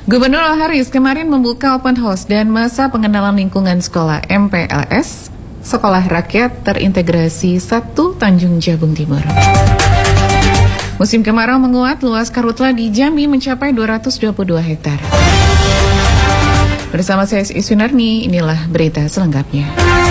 Gubernur Al-Haris kemarin membuka open house dan masa pengenalan lingkungan sekolah MPLS, Sekolah Rakyat Terintegrasi 1 Tanjung Jabung Timur. Musim kemarau menguat, luas karhutla di Jambi mencapai 222 hektar. Bersama saya Sunarni, inilah berita selengkapnya.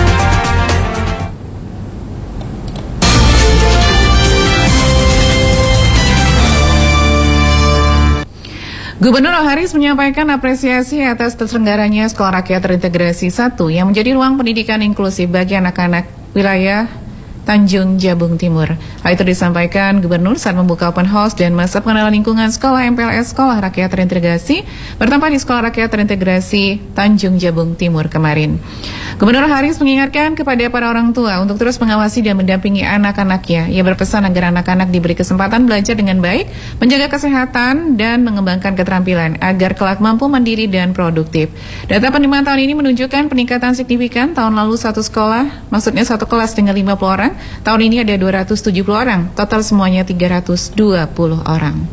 Gubernur Al-Haris menyampaikan apresiasi atas terselenggaranya Sekolah Rakyat Terintegrasi 1 yang menjadi ruang pendidikan inklusif bagi anak-anak wilayah Tanjung Jabung Timur. Hal itu disampaikan Gubernur saat membuka open house dan masa pengenalan lingkungan sekolah MPLS Sekolah Rakyat Terintegrasi bertempat di Sekolah Rakyat Terintegrasi Tanjung Jabung Timur kemarin. Gubernur Haris mengingatkan kepada para orang tua untuk terus mengawasi dan mendampingi anak-anaknya. Ia berpesan agar anak-anak diberi kesempatan belajar dengan baik, menjaga kesehatan, dan mengembangkan keterampilan agar kelak mampu mandiri dan produktif. Data penerimaan tahun ini menunjukkan peningkatan signifikan. Tahun lalu satu sekolah, maksudnya satu kelas dengan 50 orang, tahun ini ada 270 orang, total semuanya 320 orang.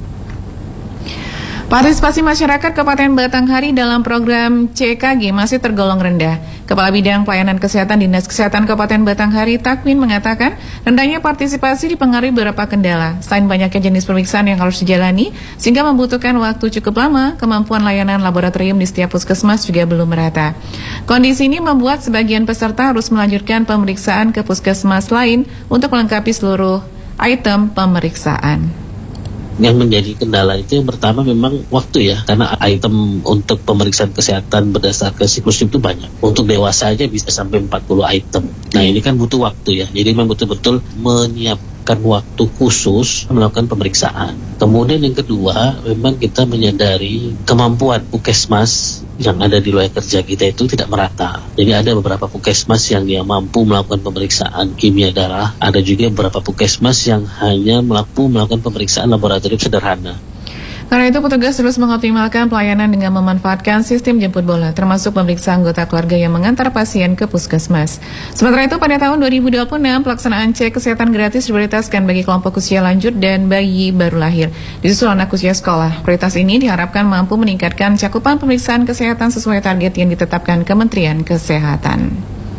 Partisipasi masyarakat Kabupaten Batanghari dalam program CKG masih tergolong rendah. Kepala Bidang Pelayanan Kesehatan Dinas Kesehatan Kabupaten Batanghari, Takwin, mengatakan rendahnya partisipasi dipengaruhi beberapa kendala. Selain banyaknya jenis pemeriksaan yang harus dijalani, sehingga membutuhkan waktu cukup lama, kemampuan layanan laboratorium di setiap puskesmas juga belum merata. Kondisi ini membuat sebagian peserta harus melanjutkan pemeriksaan ke puskesmas lain untuk melengkapi seluruh item pemeriksaan. Yang menjadi kendala itu yang pertama memang waktu ya, karena item untuk pemeriksaan kesehatan berdasarkan siklus itu banyak. Untuk dewasa aja bisa sampai 40 item. Nah ini kan butuh waktu ya, jadi memang betul-betul menyiapkan waktu khusus melakukan pemeriksaan. Kemudian yang kedua, memang kita menyadari kemampuan puskesmas yang ada di wilayah kerja kita itu tidak merata. Jadi ada beberapa puskesmas yang dia mampu melakukan pemeriksaan kimia darah, ada juga beberapa puskesmas yang hanya mampu melakukan pemeriksaan laboratorium sederhana. Karena itu petugas terus mengoptimalkan pelayanan dengan memanfaatkan sistem jemput bola, termasuk memeriksa anggota keluarga yang mengantar pasien ke puskesmas. Sementara itu pada tahun 2026 pelaksanaan cek kesehatan gratis diprioritaskan bagi kelompok usia lanjut dan bayi baru lahir, disusul anak usia sekolah. Prioritas ini diharapkan mampu meningkatkan cakupan pemeriksaan kesehatan sesuai target yang ditetapkan Kementerian Kesehatan.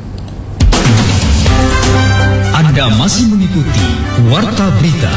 Anda masih mengikuti Warta Berita.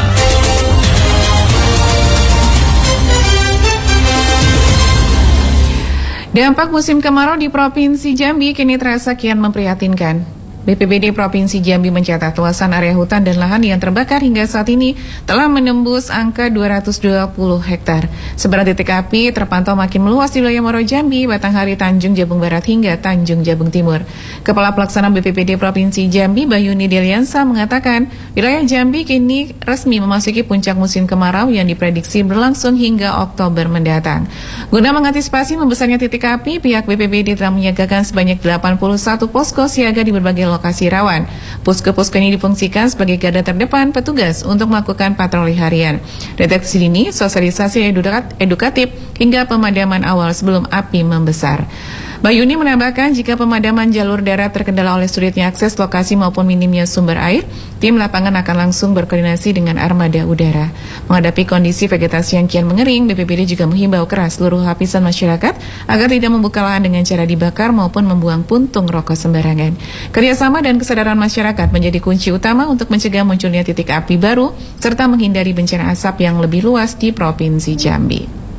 Dampak musim kemarau di Provinsi Jambi kini terasa kian memprihatinkan. BPBD Provinsi Jambi mencatat luasan area hutan dan lahan yang terbakar hingga saat ini telah menembus angka 220 hektar. Sebaran titik api terpantau makin meluas di wilayah Muaro Jambi, Batanghari, Tanjung Jabung Barat hingga Tanjung Jabung Timur. Kepala Pelaksana BPBD Provinsi Jambi, Bayuni Deliansa, mengatakan wilayah Jambi kini resmi memasuki puncak musim kemarau yang diprediksi berlangsung hingga Oktober mendatang. Guna mengantisipasi membesarnya titik api, pihak BPBD telah menyiagakan sebanyak 81 posko siaga di berbagai lokasi rawan. Posko-posko ini difungsikan sebagai garda terdepan petugas untuk melakukan patroli harian, deteksi dini, sosialisasi edukatif, hingga pemadaman awal sebelum api membesar. Bayuni menambahkan jika pemadaman jalur darat terkendala oleh sulitnya akses lokasi maupun minimnya sumber air, tim lapangan akan langsung berkoordinasi dengan armada udara. Menghadapi kondisi vegetasi yang kian mengering, BPBD juga menghimbau keras seluruh lapisan masyarakat agar tidak membuka lahan dengan cara dibakar maupun membuang puntung rokok sembarangan. Kerjasama dan kesadaran masyarakat menjadi kunci utama untuk mencegah munculnya titik api baru serta menghindari bencana asap yang lebih luas di Provinsi Jambi.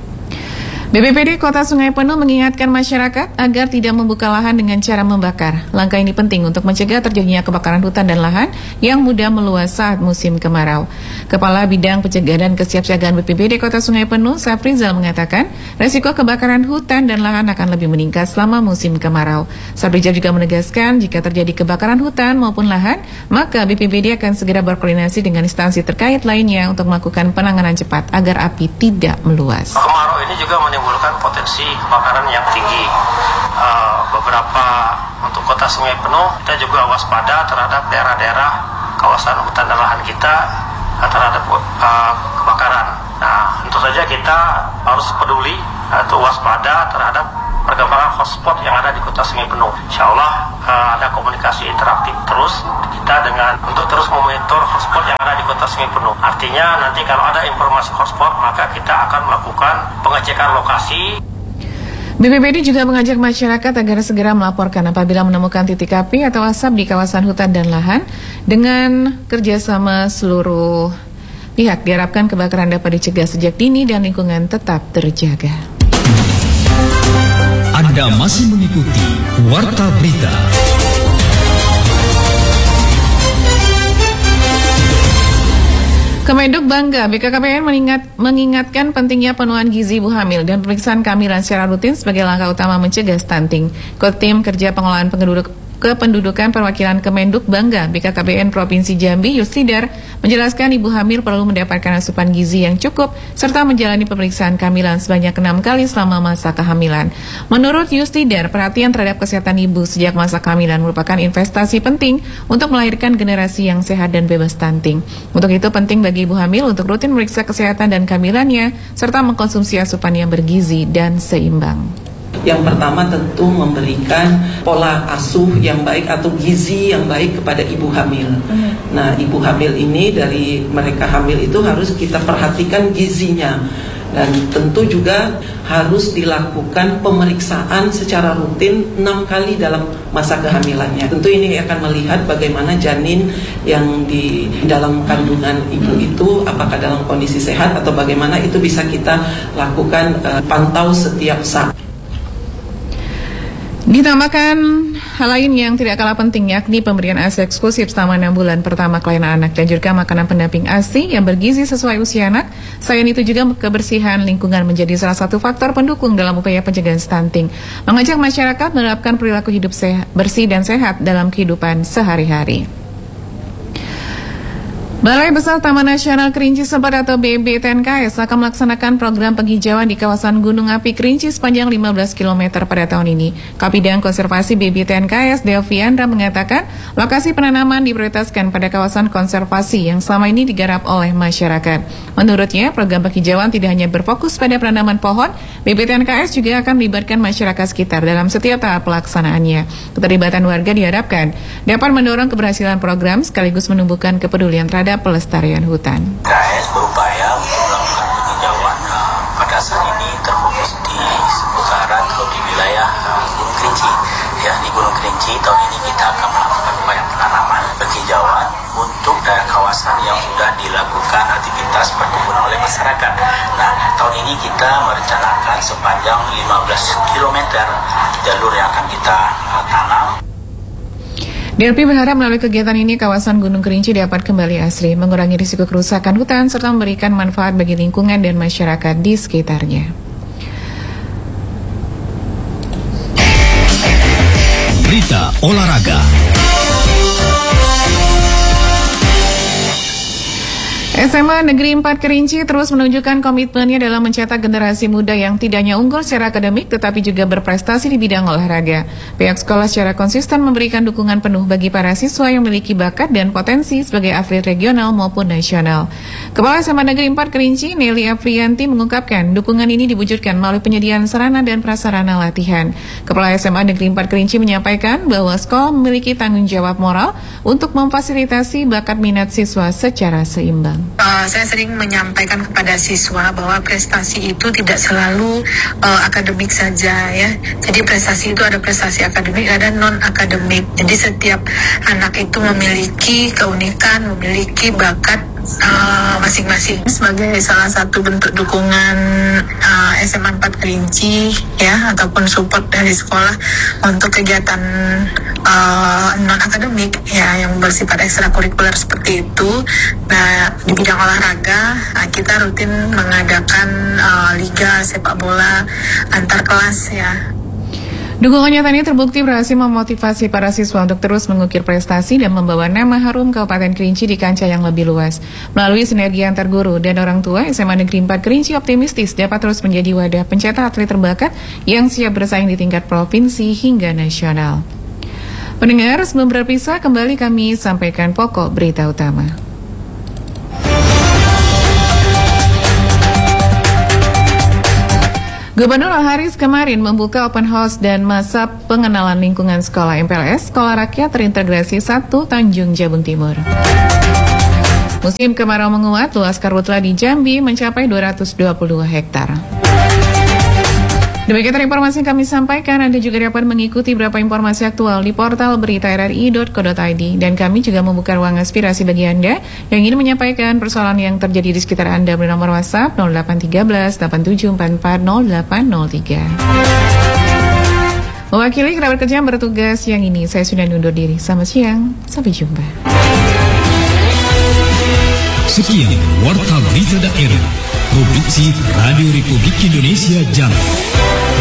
BPBD Kota Sungai Penuh mengingatkan masyarakat agar tidak membuka lahan dengan cara membakar. Langkah ini penting untuk mencegah terjadinya kebakaran hutan dan lahan yang mudah meluas saat musim kemarau. Kepala Bidang Pencegahan dan Kesiapsiagaan BPBD Kota Sungai Penuh, Safrizal, mengatakan resiko kebakaran hutan dan lahan akan lebih meningkat selama musim kemarau. Safrizal juga menegaskan jika terjadi kebakaran hutan maupun lahan, maka BPBD akan segera berkoordinasi dengan instansi terkait lainnya untuk melakukan penanganan cepat agar api tidak meluas. Kemarau ini juga menimbulkan potensi kebakaran yang tinggi. Beberapa untuk Kota Sungai Penuh kita juga waspada terhadap daerah-daerah kawasan hutan dan lahan kita terhadap kebakaran. Nah, tentu saja kita harus peduli atau waspada terhadap perkembangan hotspot yang ada di Kota Sungai Penuh. Insya Allah ada komunikasi interaktif terus kita untuk terus memonitor hotspot yang ada di Kota Sungai Penuh. Artinya nanti kalau ada informasi hotspot maka kita akan melakukan pengecekan lokasi. BPBD juga mengajak masyarakat agar segera melaporkan apabila menemukan titik api atau asap di kawasan hutan dan lahan. Dengan kerjasama seluruh pihak diharapkan kebakaran dapat dicegah sejak dini dan lingkungan tetap terjaga. Anda masih mengikuti Warta Berita. Kemenduk bangga, BKKBN mengingatkan pentingnya penuhan gizi ibu hamil dan pemeriksaan kehamilan secara rutin sebagai langkah utama mencegah stunting. Tim Kerja Pengelolaan Kependudukan Perwakilan Kemenduk Bangga BKKBN Provinsi Jambi Yustidar menjelaskan ibu hamil perlu mendapatkan asupan gizi yang cukup serta menjalani pemeriksaan kehamilan sebanyak 6 kali selama masa kehamilan. Menurut Yustidar, perhatian terhadap kesehatan ibu sejak masa kehamilan merupakan investasi penting untuk melahirkan generasi yang sehat dan bebas stunting. Untuk itu penting bagi ibu hamil untuk rutin memeriksa kesehatan dan kehamilannya serta mengkonsumsi asupan yang bergizi dan seimbang. Yang pertama tentu memberikan pola asuh yang baik atau gizi yang baik kepada ibu hamil. Nah, ibu hamil ini dari mereka hamil itu harus kita perhatikan gizinya. Dan tentu juga harus dilakukan pemeriksaan secara rutin 6 kali dalam masa kehamilannya. Tentu ini akan melihat bagaimana janin yang di dalam kandungan ibu itu apakah dalam kondisi sehat atau bagaimana, itu bisa kita lakukan pantau setiap saat. Ditambahkan hal lain yang tidak kalah penting yakni pemberian ASI eksklusif selama 6 bulan pertama kelainan anak dan juga makanan pendamping ASI yang bergizi sesuai usia anak. Selain itu juga kebersihan lingkungan menjadi salah satu faktor pendukung dalam upaya pencegahan stunting. Mengajak masyarakat menerapkan perilaku hidup bersih dan sehat dalam kehidupan sehari-hari. Balai Besar Taman Nasional Kerinci Sebar atau BBTNKS akan melaksanakan program penghijauan di kawasan Gunung Api Kerinci sepanjang 15 km pada tahun ini. Kabidang Konservasi BBTNKS Delviandra mengatakan lokasi penanaman diprioritaskan pada kawasan konservasi yang selama ini digarap oleh masyarakat. Menurutnya, program penghijauan tidak hanya berfokus pada penanaman pohon, BBTNKS juga akan melibatkan masyarakat sekitar dalam setiap tahap pelaksanaannya. Keterlibatan warga diharapkan dapat mendorong keberhasilan program sekaligus menumbuhkan kepedulian terhadap pelestarian hutan. KS berupaya untuk melakukan penghijauan pada saat ini terfokus di seputaran atau di wilayah Gunung Kerinci. Ya, di Gunung Kerinci tahun ini kita akan melakukan upaya penanaman penghijauan untuk daerah kawasan yang sudah dilakukan aktivitas perkebunan oleh masyarakat. Nah, tahun ini kita merencanakan sepanjang 15 km jalur yang akan kita tanam. DLP berharap melalui kegiatan ini kawasan Gunung Kerinci dapat kembali asri, mengurangi risiko kerusakan hutan, serta memberikan manfaat bagi lingkungan dan masyarakat di sekitarnya. Berita olahraga. SMA Negeri 4 Kerinci terus menunjukkan komitmennya dalam mencetak generasi muda yang tidak hanya unggul secara akademik tetapi juga berprestasi di bidang olahraga. Pihak sekolah secara konsisten memberikan dukungan penuh bagi para siswa yang memiliki bakat dan potensi sebagai atlet regional maupun nasional. Kepala SMA Negeri 4 Kerinci, Nelly Afrianti mengungkapkan dukungan ini diwujudkan melalui penyediaan sarana dan prasarana latihan. Kepala SMA Negeri 4 Kerinci menyampaikan bahwa sekolah memiliki tanggung jawab moral untuk memfasilitasi bakat minat siswa secara seimbang. Saya sering menyampaikan kepada siswa bahwa prestasi itu tidak selalu akademik saja ya. Jadi prestasi itu ada prestasi akademik, ada non akademik. Jadi setiap anak itu memiliki keunikan, memiliki bakat masing-masing. Sebagai salah satu bentuk dukungan SMA 4 Kerinci ya, ataupun support dari sekolah untuk kegiatan non akademik ya yang bersifat ekstrakurikuler seperti itu. Nah, di bidang olahraga kita rutin mengadakan liga sepak bola antar kelas ya. Dukungan nyata ini terbukti berhasil memotivasi para siswa untuk terus mengukir prestasi dan membawa nama harum Kabupaten Kerinci di kancah yang lebih luas. Melalui sinergi antar guru dan orang tua, SMA Negeri 4 Kerinci optimistis dapat terus menjadi wadah pencetak atlet terbakat yang siap bersaing di tingkat provinsi hingga nasional. Pendengar, sebelum berpisah, kembali kami sampaikan pokok berita utama. Gubernur Al-Haris kemarin membuka open house dan masa pengenalan lingkungan sekolah MPLS Sekolah Rakyat Terintegrasi 1 Tanjung Jabung Timur. Musim kemarau menguat, luas karhutla di Jambi mencapai 222 hektar. Demikian informasi yang kami sampaikan. Anda juga dapat mengikuti beberapa informasi aktual di portal berita rri.co.id, dan kami juga membuka ruang aspirasi bagi Anda yang ingin menyampaikan persoalan yang terjadi di sekitar Anda melalui nomor WhatsApp 0813 8744 0803. Mewakili kerabat kerja yang bertugas yang ini, saya sudah undur diri. Selamat siang, sampai jumpa. Sekian Warta Berita Daerah Produksi Radio Republik Indonesia Jambi.